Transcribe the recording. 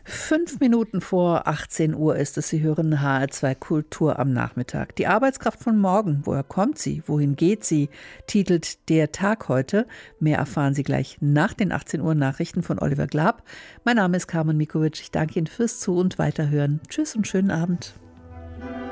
5 Minuten vor 18 Uhr ist es. Sie hören HR2 Kultur am Nachmittag. Die Arbeitskraft von morgen. Woher kommt sie? Wohin geht sie? Titelt der Tag heute. Mehr erfahren Sie gleich nach den 18 Uhr Nachrichten von Oliver Glab. Mein Name ist Carmen Mikovic. Ich danke Ihnen fürs Zu- und Weiterhören. Tschüss und schönen Abend.